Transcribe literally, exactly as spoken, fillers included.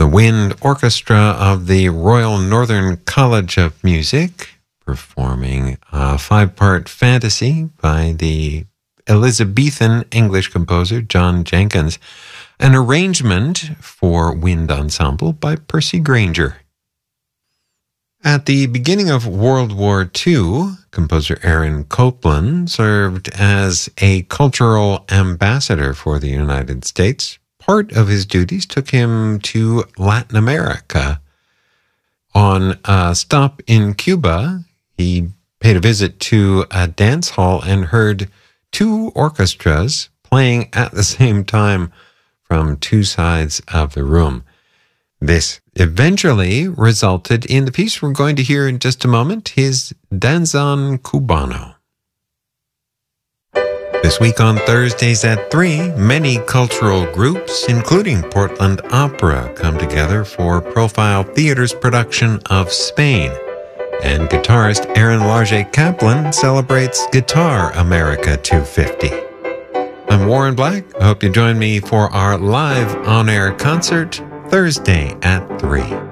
the Wind Orchestra of the Royal Northern College of Music, performing a five-part fantasy by the Elizabethan English composer John Jenkins, an arrangement for wind ensemble by Percy Grainger. At the beginning of World War Two, composer Aaron Copland served as a cultural ambassador for the United States. Part of his duties took him to Latin America. On a stop in Cuba, he paid a visit to a dance hall and heard two orchestras playing at the same time from two sides of the room. This eventually resulted in the piece we're going to hear in just a moment, his Danzón Cubano. This week on Thursdays at three, many cultural groups, including Portland Opera, come together for Profile Theater's production of Spain. And guitarist Aaron Large Kaplan celebrates Guitar America two fifty. I'm Warren Black. I hope you join me for our live on-air concert Thursday at three.